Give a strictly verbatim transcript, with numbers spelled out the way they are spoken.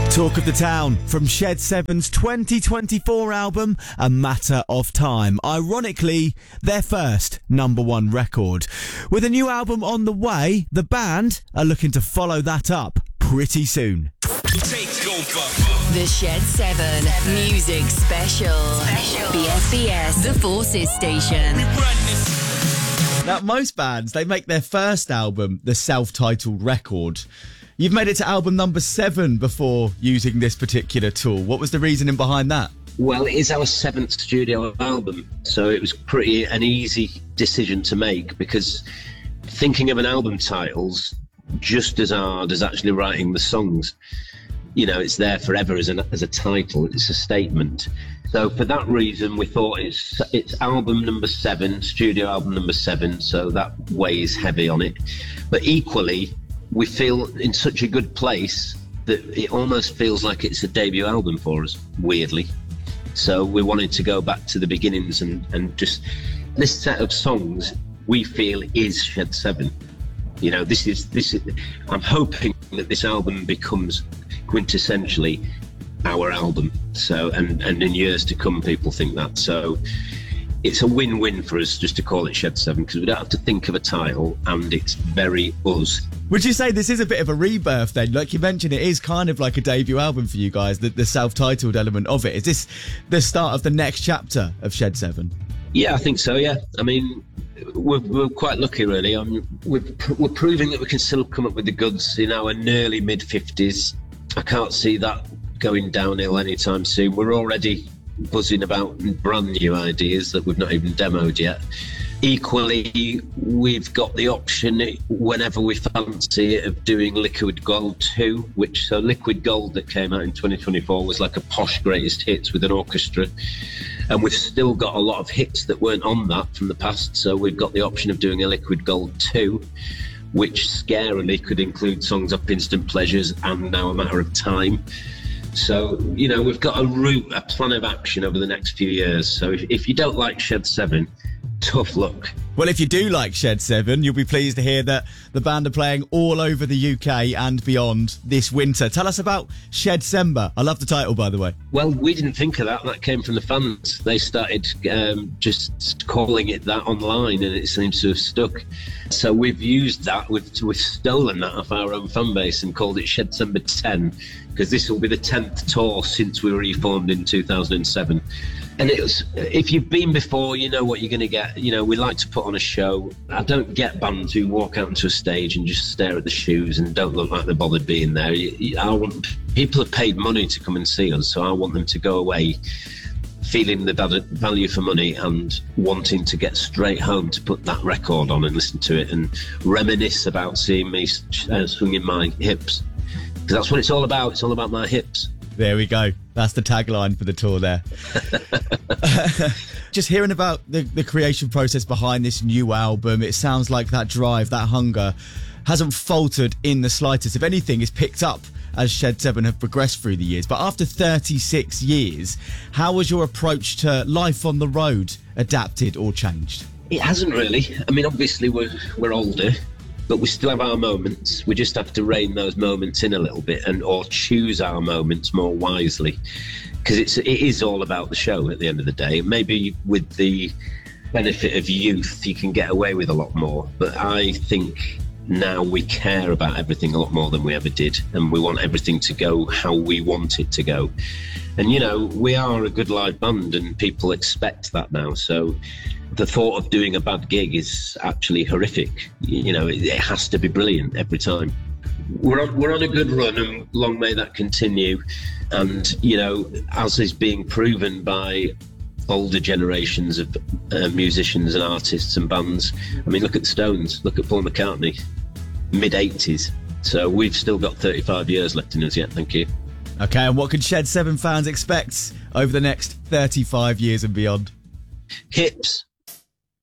Talk of the Town from Shed seven's twenty twenty-four album, A Matter of Time. Ironically, their first number one record. With a new album on the way, the band are looking to follow that up pretty soon. The Shed seven Music Special. Special. B F B S, the Forces Station. Now, most bands, they make their first album the self-titled record. You've made it to album number seven before using this particular tool. What was the reasoning behind that? Well, it is our seventh studio album, so it was pretty an easy decision to make, because thinking of an album title's just as hard as actually writing the songs. You know, it's there forever as, an, as a title. It's a statement. So for that reason, we thought it's it's album number seven, studio album number seven, so that weighs heavy on it. But equally, we feel in such a good place that it almost feels like it's a debut album for us, weirdly. So we wanted to go back to the beginnings and, and just, this set of songs we feel is Shed seven. You know, this is, this is, I'm hoping that this album becomes quintessentially our album. So, and, and in years to come, people think that. So it's a win-win for us just to call it Shed seven, because we don't have to think of a title, and it's very us. Would you say this is a bit of a rebirth then? Like you mentioned, it is kind of like a debut album for you guys, the, the self-titled element of it. Is this the start of the next chapter of Shed seven? Yeah, I think so, yeah. I mean, we're, we're quite lucky, really. I mean, we're, we're proving that we can still come up with the goods in our nearly mid-fifties. I can't see that going downhill anytime soon. We're already buzzing about brand new ideas that we've not even demoed yet. Equally, we've got the option whenever we fancy it of doing Liquid Gold two, which, so Liquid Gold that came out in twenty twenty-four was like a posh greatest hits with an orchestra, and we've still got a lot of hits that weren't on that from the past, so we've got the option of doing a Liquid Gold two, which scarily could include songs Up Instant Pleasures and Now a Matter of Time. So, you know, we've got a route, a plan of action over the next few years. So if, if you don't like Shed seven, tough luck. Well, if you do like Shed seven, you'll be pleased to hear that the band are playing all over the U K and beyond this winter. Tell us about Shedcember. I love the title, by the way. Well, we didn't think of that. That came from the fans. They started um, just calling it that online, and it seems to have stuck. So we've used that. We've, we've stolen that off our own fan base and called it Shedcember ten, because this will be the tenth tour since we were reformed in two thousand seven. And it was, if you've been before, you know what you're going to get. You know, we like to put on a show. I don't get bands who walk out onto a stage and just stare at the shoes and don't look like they're bothered being there. I want, people have paid money to come and see us, so I want them to go away feeling the value for money and wanting to get straight home to put that record on and listen to it and reminisce about seeing me uh, swinging my hips. Because that's what it's all about. It's all about my hips. There we go. That's the tagline for the tour there. Just hearing about the, the creation process behind this new album, it sounds like that drive, that hunger hasn't faltered in the slightest. If anything, it's picked up as Shed seven have progressed through the years. But after thirty-six years, how has your approach to life on the road adapted or changed? It hasn't really. I mean, obviously we're we're older, but we still have our moments. We just have to rein those moments in a little bit, and or choose our moments more wisely, because it's it is all about the show at the end of the day. Maybe with the benefit of youth, you can get away with a lot more, but I think now we care about everything a lot more than we ever did, and we want everything to go how we want it to go. And you know, we are a good live band, and people expect that now. So the thought of doing a bad gig is actually horrific. You know, it, it has to be brilliant every time. We're on, we're on a good run, and long may that continue. And, you know, as is being proven by older generations of uh, musicians and artists and bands. I mean, look at the Stones, look at Paul McCartney, mid eighties. So we've still got thirty-five years left in us yet, thank you. Okay, and what can Shed seven fans expect over the next thirty-five years and beyond? Hips.